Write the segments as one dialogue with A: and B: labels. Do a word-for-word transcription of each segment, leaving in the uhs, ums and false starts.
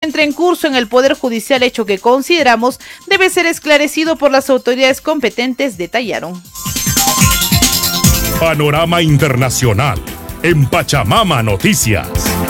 A: encuentra en curso en el Poder Judicial, hecho que consideramos debe ser esclarecido por las autoridades competentes, detallaron.
B: Panorama Internacional en Pachamama Noticias.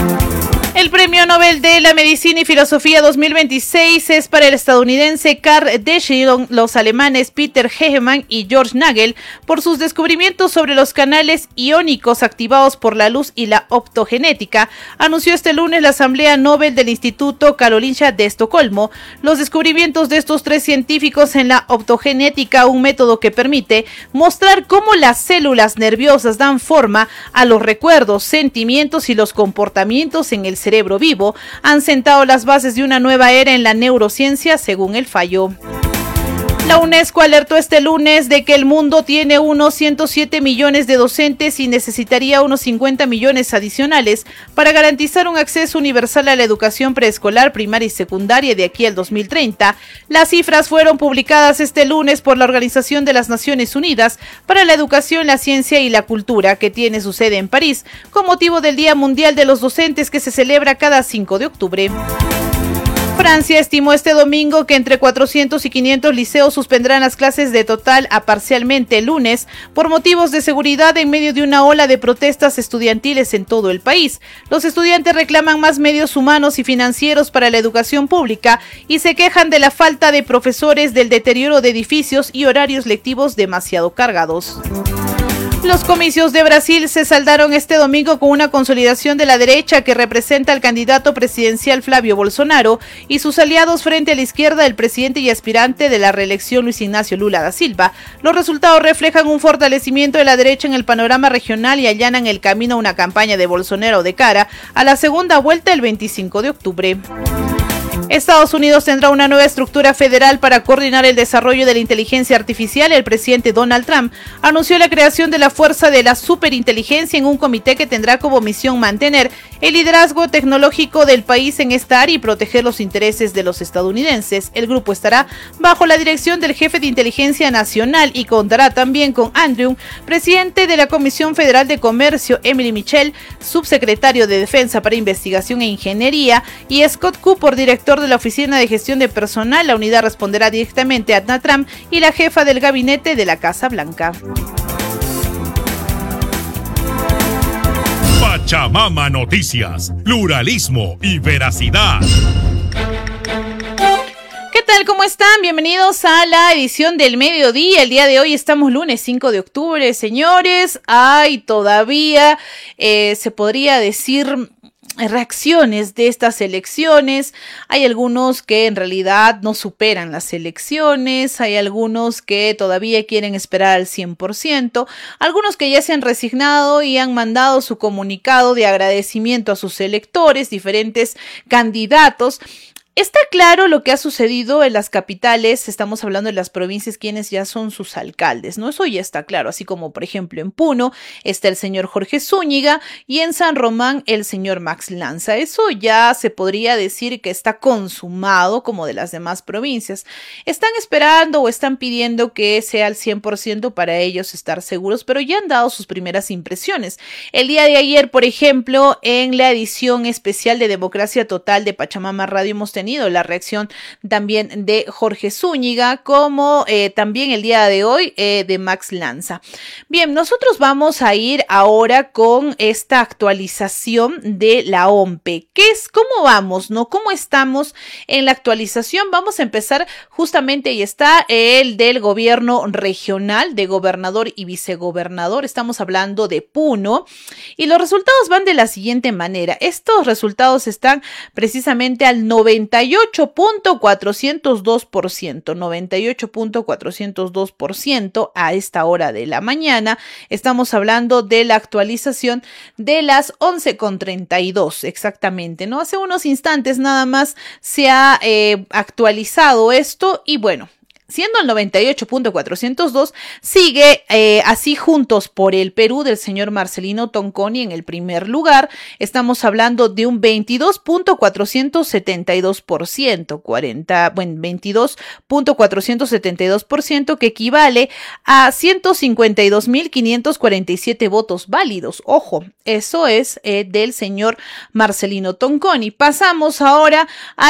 A: El Premio Nobel de la Medicina y Filosofía dos mil veintiséis es para el estadounidense Karl Deschidon, los alemanes Peter Hegemann y George Nagel por sus descubrimientos sobre los canales iónicos activados por la luz y la optogenética, anunció este lunes la Asamblea Nobel del Instituto Karolinska de Estocolmo. Los descubrimientos de estos tres científicos en la optogenética, un método que permite mostrar cómo las células nerviosas dan forma a los recuerdos, sentimientos y los comportamientos en el cerebro vivo, han sentado las bases de una nueva era en la neurociencia, según el fallo. La UNESCO alertó este lunes de que el mundo tiene unos ciento siete millones de docentes y necesitaría unos cincuenta millones adicionales para garantizar un acceso universal a la educación preescolar, primaria y secundaria de aquí al dos mil treinta. Las cifras fueron publicadas este lunes por la Organización de las Naciones Unidas para la Educación, la Ciencia y la Cultura, que tiene su sede en París, con motivo del Día Mundial de los Docentes que se celebra cada cinco de octubre. Francia estimó este domingo que entre cuatrocientos y quinientos liceos suspendrán las clases de total a parcialmente el lunes por motivos de seguridad en medio de una ola de protestas estudiantiles en todo el país. Los estudiantes reclaman más medios humanos y financieros para la educación pública y se quejan de la falta de profesores, del deterioro de edificios y horarios lectivos demasiado cargados. Los comicios de Brasil se saldaron este domingo con una consolidación de la derecha que representa al candidato presidencial Flavio Bolsonaro y sus aliados frente a la izquierda del presidente y aspirante de la reelección Luis Ignacio Lula da Silva. Los resultados reflejan un fortalecimiento de la derecha en el panorama regional y allanan el camino a una campaña de Bolsonaro de cara a la segunda vuelta el veinticinco de octubre. Estados Unidos tendrá una nueva estructura federal para coordinar el desarrollo de la inteligencia artificial. El presidente Donald Trump anunció la creación de la Fuerza de la Superinteligencia en un comité que tendrá como misión mantener el liderazgo tecnológico del país en esta área y proteger los intereses de los estadounidenses. El grupo estará bajo la dirección del jefe de inteligencia nacional y contará también con Andrew, presidente de la Comisión Federal de Comercio, Emily Mitchell, subsecretario de Defensa para Investigación e Ingeniería, y Scott Cooper, director de la Oficina de Gestión de Personal. La unidad responderá directamente a Donald Trump y la jefa del gabinete de la Casa Blanca.
B: Pachamama Noticias, pluralismo y veracidad.
A: ¿Qué tal? ¿Cómo están? Bienvenidos a la edición del mediodía. El día de hoy estamos lunes cinco de octubre, señores. Ay, todavía eh, se podría decir reacciones de estas elecciones. Hay algunos que en realidad no superan las elecciones, hay algunos que todavía quieren esperar al cien por ciento, algunos que ya se han resignado y han mandado su comunicado de agradecimiento a sus electores, diferentes candidatos. Está claro lo que ha sucedido en las capitales, estamos hablando de las provincias, quienes ya son sus alcaldes, ¿no? Eso ya está claro, así como por ejemplo en Puno está el señor Jorge Zúñiga y en San Román el señor Max Lanza. Eso ya se podría decir que está consumado como de las demás provincias. Están esperando o están pidiendo que sea al cien por ciento para ellos estar seguros, pero ya han dado sus primeras impresiones. El día de ayer, por ejemplo, en la edición especial de Democracia Total de Pachamama Radio hemos tenido la reacción también de Jorge Zúñiga, como eh, también el día de hoy eh, de Max Lanza. Bien, nosotros vamos a ir ahora con esta actualización de la O M P E. ¿Qué es? ¿Cómo vamos? ¿No? ¿Cómo estamos en la actualización? Vamos a empezar justamente, ahí está el del gobierno regional, de gobernador y vicegobernador. Estamos hablando de Puno y los resultados van de la siguiente manera. Estos resultados están precisamente al noventa y ocho punto cuatrocientos dos por ciento, noventa y ocho punto cuatrocientos dos por ciento a esta hora de la mañana. Estamos hablando de la actualización de las once con treinta y dos exactamente, ¿no? Hace unos instantes nada más se ha eh, actualizado esto y bueno, siendo el noventa y ocho punto cuatrocientos dos, sigue eh, así Juntos por el Perú del señor Marcelino Tonconi en el primer lugar. Estamos hablando de un veintidós punto cuatrocientos setenta y dos por ciento, cuarenta, bueno, veintidós punto cuatrocientos setenta y dos por ciento, que equivale a ciento cincuenta y dos mil quinientos cuarenta y siete votos válidos. Ojo, eso es eh, del señor Marcelino Tonconi. Pasamos ahora a